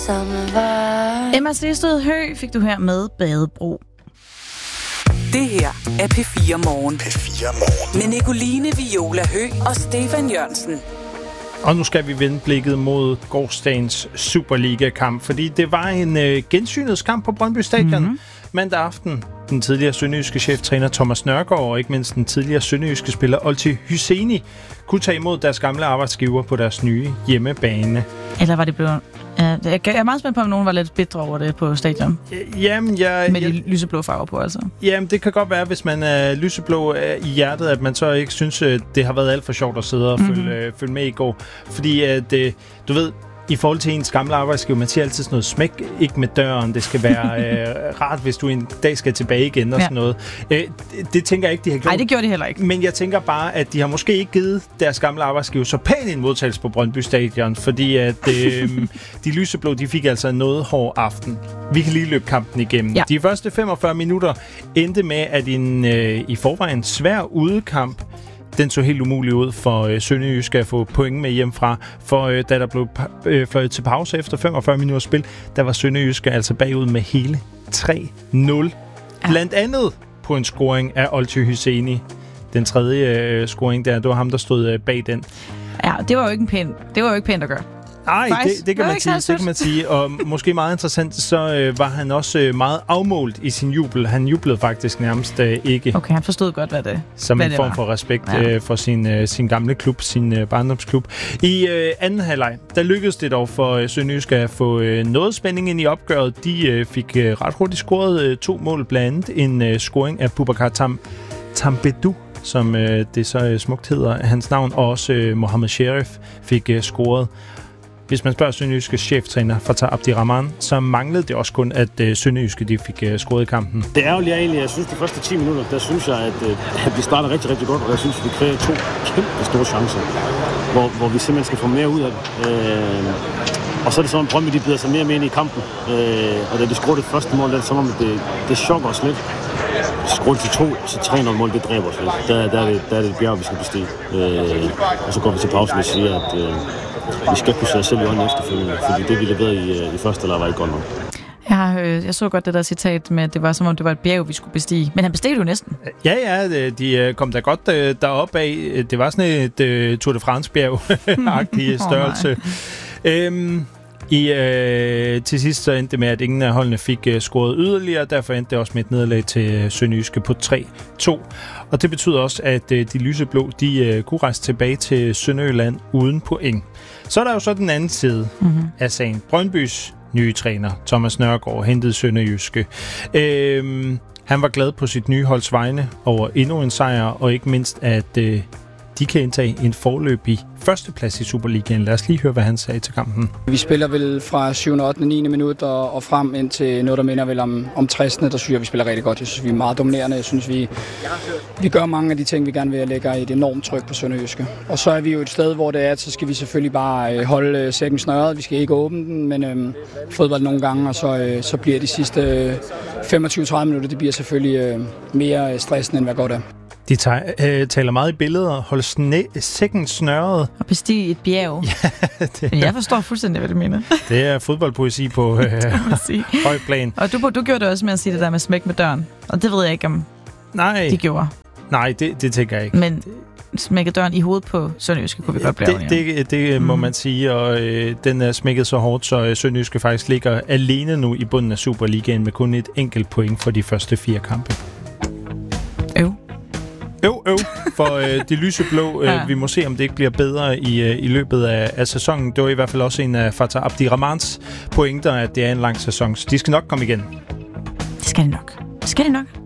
Emma Slested Høgh fik du her med Badebro. Det her er P4 Morgen. P4 Morgen. Med Nicoline Viola Høgh og Stefan Jørgensen. Og nu skal vi vende blikket mod gårsdagens Superliga-kamp, fordi det var en gensynetskamp på Brøndby Stadion mandag aften. Den tidligere sønderjyske cheftræner Thomas Nørgaard og ikke mindst den tidligere sønderjyske spiller Olti Hyseni kunne tage imod deres gamle arbejdsgiver på deres nye hjemmebane. Eller var det blevet... Jeg er meget spændt på, om nogen var lidt bitre over det på stadion. Jamen, med de lyseblå farver på, altså. Jamen, det kan godt være, hvis man er lyseblå i hjertet, at man så ikke synes, det har været alt for sjovt at sidde og følge med i går. Fordi at, du ved, i forhold til ens gamle arbejdsgiver, man siger altid sådan noget, smæk ikke med døren, det skal være rart, hvis du en dag skal tilbage igen og sådan noget. Det tænker jeg ikke, de har gjort. Nej, det gjorde de heller ikke. Men jeg tænker bare, at de har måske ikke givet deres gamle arbejdsgiver så pæn en modtagelse på Brøndby Stadion, fordi at de lyseblå, de fik altså noget hård aften. Vi kan lige løbe kampen igennem. Ja. De første 45 minutter endte med, at en i forvejen svær udekamp, den så helt umulig ud for Sønderjyske at få point med hjemmefra. For da der blev fløjet til pause efter 45 minutters spil, der var Sønderjyske altså bagud med hele 3-0. Ja. Blandt andet på en scoring af Olti Hyseni. Den tredje scoring der, det var ham, der stod bag den. Ja, det var jo ikke pænt at gøre. Nej, det kan man sige. Og måske meget interessant, så var han også meget afmålt i sin jubel. Han jublede faktisk nærmest ikke. Okay, han forstod godt, hvad det som en form for respekt for sin gamle klub, sin barndomsklub. I anden halvleg, der lykkedes det dog for Sønderjyske at få noget spænding ind i opgøret. De fik ret hurtigt scoret 2 mål, blandt andet en scoring af Boubacar Tambedou, som det så smukt hedder hans navn, og også Mohamed Sherif fik scoret. Hvis man spørger Sønderjyske cheftræner Fatah Abdirahman, så manglede det også kun, at Sønderjyske de fik scoret i kampen. Det er jo egentlig, jeg synes de første 10 minutter, der synes jeg, at vi starter rigtig, rigtig godt, og jeg synes, vi kræver 2 kæmpe store chancer, hvor vi simpelthen skal få mere ud af det. Og så er det sådan, at Brøndby de bider sig mere og mere ind i kampen. Og da de scorede det første mål, så var det chokker os lidt. Skruet til 2, så 3-0 mål, det dræber os lidt. Der er det et bjerg, vi skal bestige. Og så går vi til pausen og siger, at vi skal kunne se os selv i øjnene efterfølgende, fordi det, vi leverede i første leg, var ikke godt nok. Jeg så godt det der citat med, at det var som om, det var et bjerg, vi skulle bestige. Men han besteg jo næsten. Ja, de kom da godt deroppe af. Det var sådan et Tour de France-bjerg-agtig størrelse. Til sidst så endte det med, at ingen af holdene fik scoret yderligere. Derfor endte det også med et nederlag til Sønderjyske på 3-2. Og det betyder også, at de lyseblå de kunne rejse tilbage til Sønderjylland uden point. Så er der jo så den anden side af sagen. Brøndbys nye træner, Thomas Nørgaard, hentede Sønderjyske. Han var glad på sit nye holds vegne over endnu en sejr, og ikke mindst, at de kan indtage en foreløbig førsteplads i Superligaen. Lad os lige høre, hvad han sagde til kampen. Vi spiller vel fra 7., 8., 9. minut og frem ind til noget, der minder vel om 60. Der synes jeg, vi spiller rigtig godt. Jeg synes, vi er meget dominerende. Jeg synes, vi gør mange af de ting, vi gerne vil lægge et enormt tryk på Sønderjyske. Og så er vi jo et sted, hvor det er, så skal vi selvfølgelig bare holde sækken snørret. Vi skal ikke åbne den, men fodbold nogle gange, og så bliver de sidste 25-30 minutter, det bliver selvfølgelig mere stressende, end hvad godt er. De taler meget i billeder, holde sækken snørret. Og bestige et bjerg. Ja, jeg forstår fuldstændig, hvad du mener. Det er fodboldpoesi på høj plan. Og du gjorde det også med at sige det der med smæk med døren. Og det ved jeg ikke, om de gjorde. Nej, det tænker jeg ikke. Men smække døren i hovedet på Sønderjyske kunne vi godt blive det må man sige, og den er smækket så hårdt, så Sønderjyske faktisk ligger alene nu i bunden af Superligaen med kun et enkelt point for de første 4 kampe. For de lyseblå, vi må se, om det ikke bliver bedre i løbet af sæsonen. Det var i hvert fald også en af Fatah Abdirahmans pointer, at det er en lang sæson, så de skal nok komme igen. Det skal de nok.